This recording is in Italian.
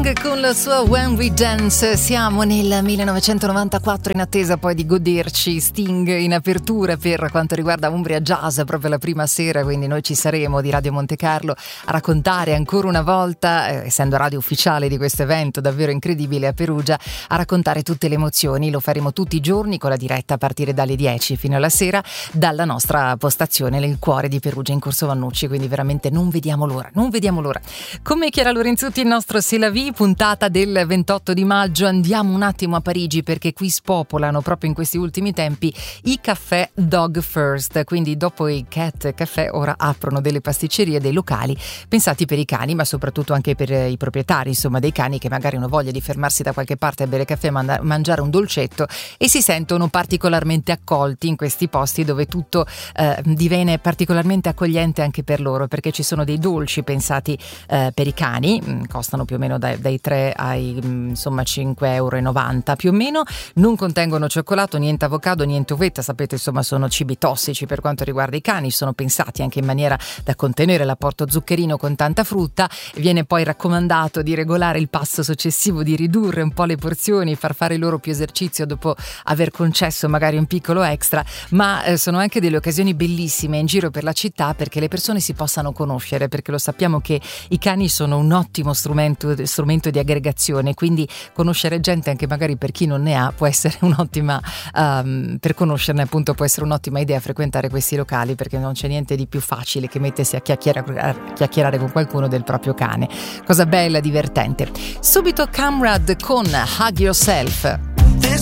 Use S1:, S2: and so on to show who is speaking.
S1: Pink con la sua When We Dance. Siamo nel 1994 in attesa poi di goderci Sting in apertura per quanto riguarda Umbria Jazz, proprio la prima sera, quindi noi ci saremo di Radio Monte Carlo a raccontare ancora una volta, essendo radio ufficiale di questo evento davvero incredibile a Perugia, a raccontare tutte le emozioni. Lo faremo tutti i giorni con la diretta a partire dalle 10 fino alla sera dalla nostra postazione nel cuore di Perugia in Corso Vannucci, quindi veramente non vediamo l'ora. Come Chiara Lorenzutti, il nostro C'est la vie, puntata del 28 di maggio. Andiamo un attimo a Parigi perché qui spopolano proprio in questi ultimi tempi i caffè Dog First, quindi dopo i Cat Caffè ora aprono delle pasticcerie, dei locali pensati per i cani, ma soprattutto anche per i proprietari, insomma, dei cani che magari hanno voglia di fermarsi da qualche parte a bere caffè, mangiare un dolcetto e si sentono particolarmente accolti in questi posti dove tutto diviene particolarmente accogliente anche per loro, perché ci sono dei dolci pensati per i cani, costano più o meno dai 3 ai insomma 5,90 € più o meno, non contengono cioccolato, niente avocado, niente uvetta, sapete, insomma sono cibi tossici per quanto riguarda i cani, sono pensati anche in maniera da contenere l'apporto zuccherino con tanta frutta. Viene poi raccomandato di regolare il passo successivo, di ridurre un po' le porzioni, far fare loro più esercizio dopo aver concesso magari un piccolo extra, ma sono anche delle occasioni bellissime in giro per la città perché le persone si possano conoscere, perché lo sappiamo che i cani sono un ottimo strumento di aggregazione, quindi conoscere gente anche magari per chi non ne ha può essere un'ottima per conoscerne appunto può essere un'ottima idea frequentare questi locali, perché non c'è niente di più facile che mettersi a chiacchierare con qualcuno del proprio cane, cosa bella, divertente. Subito Camrad con Hug Yourself.